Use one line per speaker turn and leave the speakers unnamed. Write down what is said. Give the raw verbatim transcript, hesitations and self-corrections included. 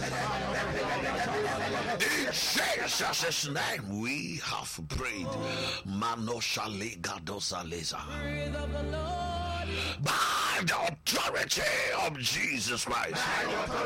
In Jesus' name we have prayed. Mano shali gadozaleza. By the authority of Jesus Christ.